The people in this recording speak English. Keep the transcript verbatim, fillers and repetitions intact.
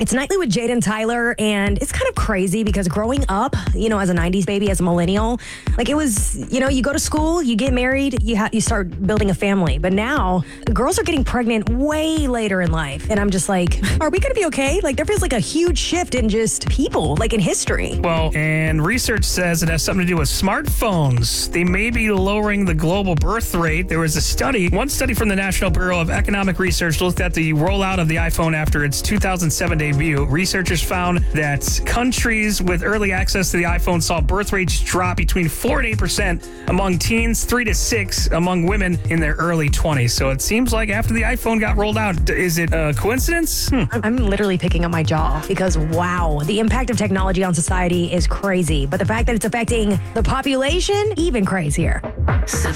It's Nightly with Jade and Tyler, and it's kind of crazy because growing up, you know, as a nineties baby, as a millennial, like it was, you know, you go to school, you get married, you ha- you start building a family. But now, girls are getting pregnant way later in life. And I'm just like, are we going to be okay? Like there feels like a huge shift in just people, like in history. Well, and research says it has something to do with smartphones. They may be lowering the global birth rate. There was a study, one study from the National Bureau of Economic Research looked at the rollout of the iPhone after its two thousand seven debut. Researchers found that countries with early access to the iPhone saw birth rates drop between four and eight percent among teens, three to six among women in their early twenties. So it seems like after the iPhone got rolled out, is it a coincidence? Hmm. I'm literally picking up my jaw because, wow, the impact of technology on society is crazy. But the fact that it's affecting the population, even crazier.